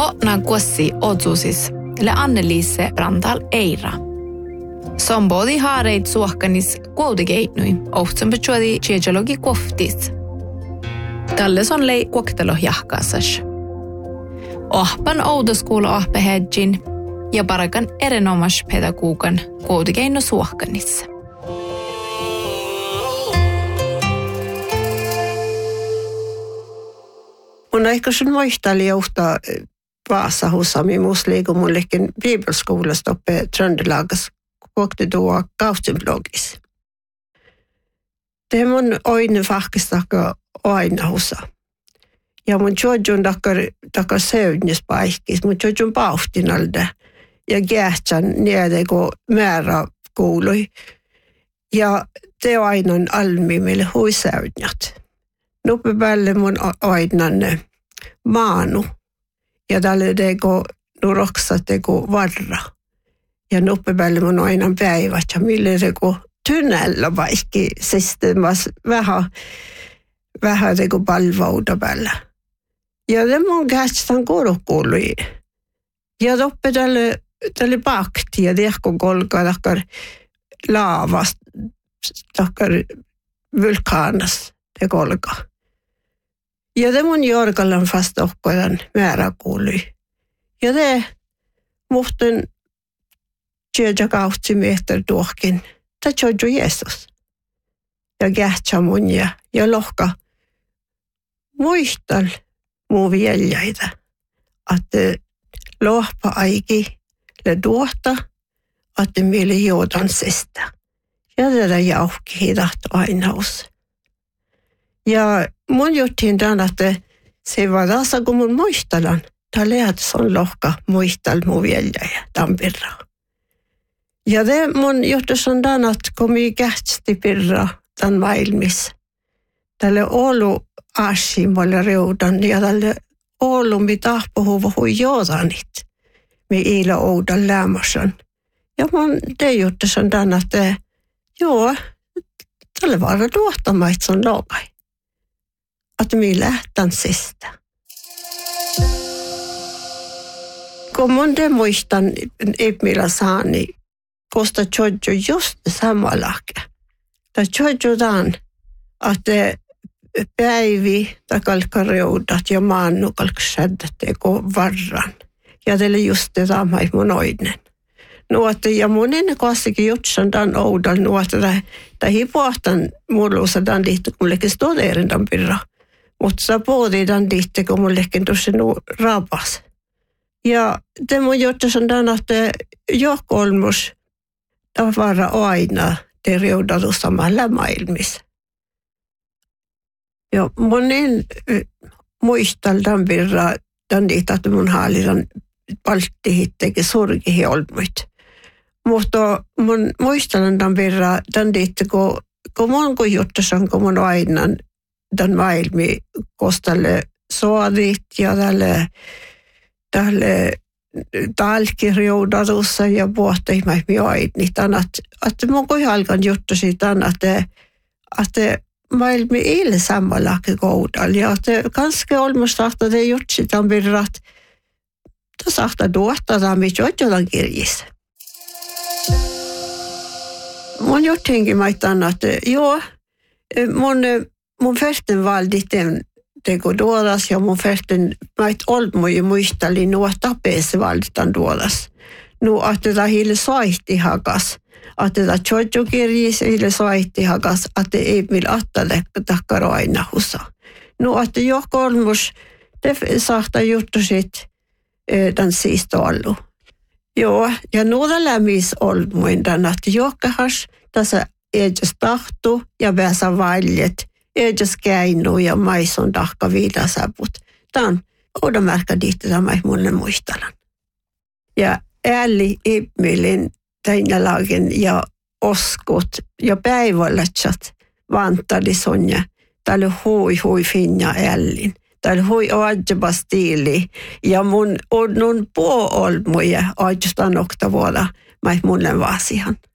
Hona kuossi otsusis, le Anneliise Brandal Eira. Sombodi haareit suohkanis kuutikeinui, ohtsampechuodi tjeejalogi kuoftis. Talles on lei kuoktelo jahkaasas. Ohpan outoskoulu ahpehedjin ja parakan erinomas pedagogan kuutikeino suohkanissa. Mun aikaisen muistali johtaa Vaasahusami musliiku mullekin bibelskoulasta oppe Tröndelagas kuokti tuo kausimblogis. Det mun oinen fahkistaka aina husa. Ja mun tjodjun takar seudnis paikis, mun tjodjun pauhtinalde ja gähtsän niede kun määrä kuului. Ja te aina on almi meille huiseudnjat. Nuppe päälle mun ainan maanu. Ja tälle teko nuroksa teko varra. Ja nuppe päälle mun ainan päivät. Ja mille teko tynnällä vaikki systeemas vähän teko palvauda päällä. Ja det mun kästän korokului. Ja nuppe tälle pakti ja tehko kolka takkar laavast takkar vulkaanas te kolka. Ja det mun jorkallan fast okkodan määrä kuului. Ja det muhten tjeja kautsi mietter tuohkin. Ta tjoju Jeesus. Ja kähtsä mun ja lohka muistal muu vieljäitä. Että lohpa aiki le tuohta, että meille joudan sistä. Ja tätä jauhki hidahto ainaus. Ja mun juttiin tämän, että se var tässä, kun mun muistelan. Tämä lehat on lohka muistel muu vieljäjä tämän pirraa. Ja det mun juttus on tämän, että kun minä kähtsti pirraa tämän maailmissa. Tälle Oulu aasimalle reudan ja tälle Oulu mi tahpohuva hui joudanit. Mi iila oudan lämmösen. Ja mun te juttus on tämän, että joo, tälle vara tuottamaan, että se on logai. Että minä lähtän sistä. Kun mun te muistan, että saani, koska tjoju just samanlaista. Tai tjoju tämän, että päivi tai kalkkareudat ja maannu kalksädät teko varran. Ja teille just te sama mun oinen. Nuotte ja mun ennen kassikin jutsan tämän oudal nuotte tai hipohtan murluusa tämän liitty, kun mullekin stodeerin tämän pirra. Mutta sä pohtii tämän liitty, kun mullekin tuossa rapas. Ja te mun juttus on tämän, että johkolmus tavara aina te reudatu samalla maailmissa. Ja mun en muistal tämän pirra tämän liitty, että mun haalitan palttihittekin surkihin olmuit. Mutta mun muistan tämän verran, tämän liitty, kun mun juttus on, kun mun aina tämän maailmi kostalle suodit ja tälle talkirjoudatussa ja puhtaimaismi aina. Että mun kuin alkan juttu siitä, että maailmi ei ole samalla koudalla. Ja että kanske olmusta, että te jutsi tämän verran, että saattaa tuottaa, mitä jotain kirjissä. Mun juttiinkin maittaan, että joo, mun färten valdit teko tuodas ja mun färten mait olmuja muistali nuo tapeessa valditan tuodas. Nuo, että tätä hiili soitti hakas. Että tätä tjoju-kirjissä hiili soitti hakas, että ei millä attalle takkaro aina husa. Nuo, että johko olmus, te saattaa juttu sit tämän siisto ollut. Joo, ja nuoda lämmis olmuin tämän, että johkahas tässä edes tahtu ja pääsä valjet, edes käinu ja maison tahka viilasaput. Tämä on oudomärkä diitti tämä mulle muistalan. Ja ääli ihminen täinälagen ja oskot ja päivällätsät vantali sonja. Täällä hui finja ällin. Täällä hui oadjaba stiili ja mun on puolmuja oadjustan okta vuoda mulle vaasihan.